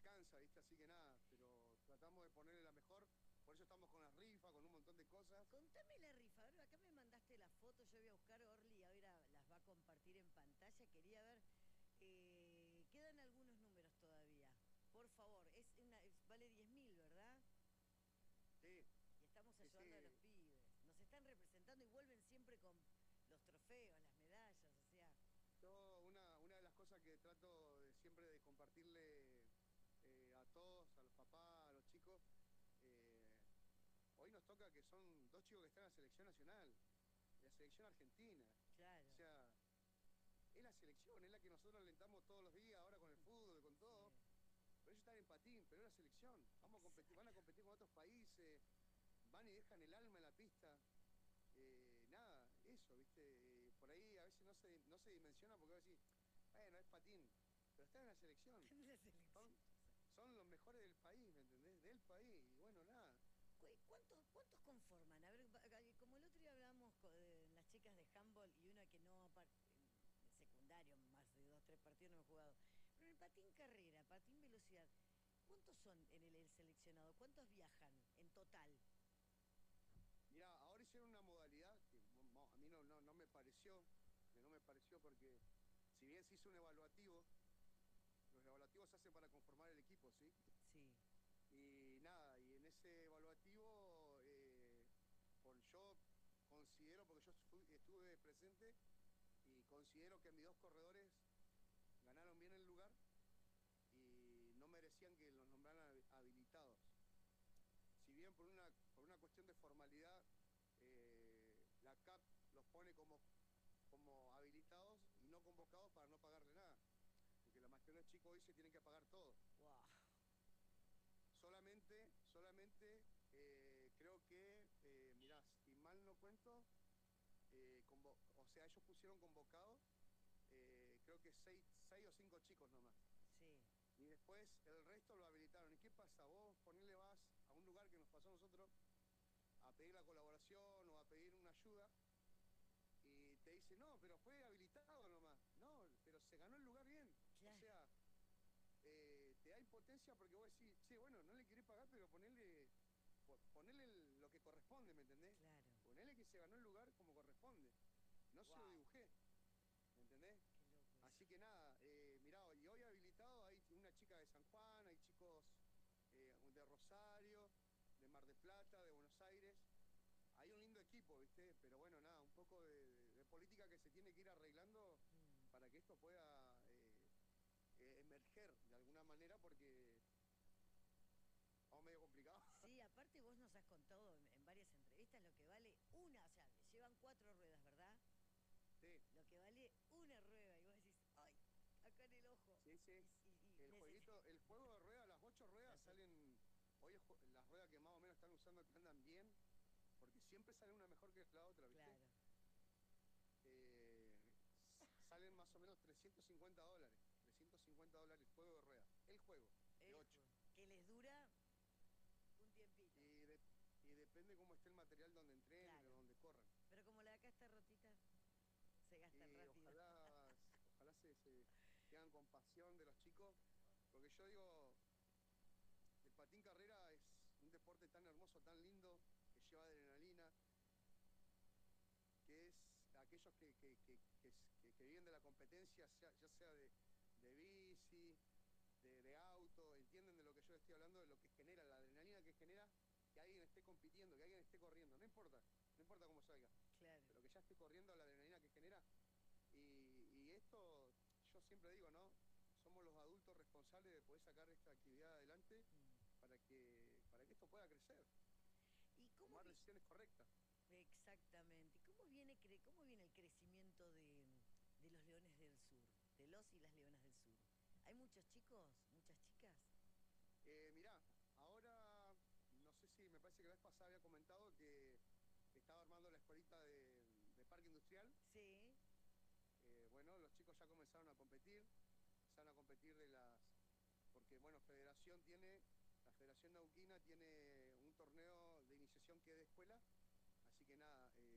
alcanza, ¿viste? Así que nada, pero tratamos de ponerle la mejor. Por eso estamos con las rifas, con un montón de cosas. Contame la rifa, a ver, acá me mandaste la foto, yo voy a buscar Orly, ahora las va a compartir en pantalla, quería ver, quedan algunos números todavía, por favor, vale 10.000, ¿verdad? Sí, Y estamos sí, ayudando a los sí. pibes, nos están representando y vuelven siempre con los trofeos, las medallas, o sea, Yo una de las cosas que trato siempre de compartirle a todos, a los papás, a los chicos, eh, hoy nos toca que son dos chicos que están en la selección nacional, la selección argentina. O claro, sea, es la selección, es la que nosotros alentamos todos los días, ahora con el fútbol, con todo. sí, Pero ellos están en patín, pero es la selección. Vamos a competir, van a exacto. competir con otros países, van y dejan el alma en la pista. Nada, eso, ¿viste? Por ahí a veces no se dimensiona porque a veces, bueno, es patín, pero están en la selección. En la selección, Son, exacto. son los mejores del país, ¿me entendés? Del país. Y bueno, nada. ¿Cuántos conforman? A ver, como el otro día hablábamos de las chicas de handball y una que no, en secundario, más de 2, 3 partidos no he jugado. Pero en el patín carrera, patín velocidad, ¿cuántos son en el seleccionado? ¿Cuántos viajan en total? Mirá, ahora hicieron una modalidad que a mí no me pareció, que no me pareció porque si bien se hizo un evaluativo, los evaluativos se hacen para conformar el equipo, ¿sí? Sí, Y nada, y en ese evaluativo, yo considero, porque yo estuve presente y considero que mis dos corredores ganaron bien el lugar y no merecían que los nombraran habilitados. Si bien por una cuestión de formalidad, la CAP los pone como habilitados y no convocados para no pagarle nada, porque la mayoría de los chicos hoy se tienen que pagar todo. wow, Solamente creo que, mirá, si mal no cuento, o sea, ellos pusieron convocados, creo que seis o cinco chicos nomás. sí, Y después el resto lo habilitaron. ¿Y qué pasa? Vos vas a un lugar que nos pasó a nosotros a pedir la colaboración o a pedir una ayuda y te dice, no, pero fue habilitado nomás. No, pero se ganó el lugar bien. O claro, sea, te da impotencia porque vos decís, che, bueno, no le querés pagar, pero ponerle lo que corresponde, ¿me entendés? claro, Ponerle que se ganó el lugar como corresponde. No se lo wow, dibujé, ¿me entendés? qué loco eso. Así que nada, mirá, y hoy habilitado hay una chica de San Juan, hay chicos de Rosario, de Mar del Plata, de Buenos Aires. Hay un lindo equipo, ¿viste? Pero bueno, nada, un poco de política que se tiene que ir arreglando Mm. para que esto pueda emerger de alguna manera porque vamos medio complicado. Sí, aparte vos nos has contado en varias entrevistas lo que vale una, o sea, llevan 4 ruedas, ¿verdad? Sí, Lo que vale una rueda y vos decís, ay, acá en el ojo. sí, sí. Y El jueguito, el juego de ruedas, las 8 ruedas las ocho. salen, hoy las ruedas que más o menos están usando que andan bien, porque siempre sale una mejor que la otra, ¿viste? Claro. Salen más o menos $350. $350 el juego de ruedas. El juego, de El 8. juego. Que les dura un tiempito. Y, de- y depende cómo esté el material donde entrenen o Claro. donde corran. Pero como la de acá está rotita, se gastan Y rápido. ojalá se hagan compasión de los chicos, porque yo digo, el patín carrera es un deporte tan hermoso, tan lindo, que lleva adrenalina, que es aquellos que viven de la competencia, ya sea de bici, de auto, entienden de lo que yo les estoy hablando, de lo que genera, la adrenalina que genera que alguien esté compitiendo, que alguien esté corriendo, no importa cómo salga, Claro. pero que ya esté corriendo, la adrenalina que genera. Y esto, yo siempre digo, ¿no? Somos los adultos responsables de poder sacar esta actividad adelante Mm. para que esto pueda crecer, ¿Y cómo tomar vi? decisiones correctas. Exactamente. ¿Cómo viene el crecimiento de los leones del sur? De los y las leonas del sur. ¿Hay muchos chicos? ¿Muchas chicas? Mirá, ahora, no sé si me parece que la vez pasada había comentado que estaba armando la escuelita de parque industrial. Sí. Bueno, los chicos ya comenzaron a competir, porque bueno, la Federación Neuquina tiene un torneo de iniciación que es de escuela, así que nada,